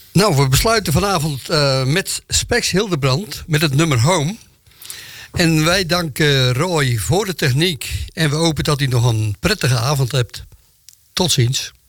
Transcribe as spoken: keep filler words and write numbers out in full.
Nou, we besluiten vanavond uh, met Spex Hildebrand met het nummer Home. En wij danken Roy voor de techniek. En we hopen dat u nog een prettige avond hebt. Tot ziens.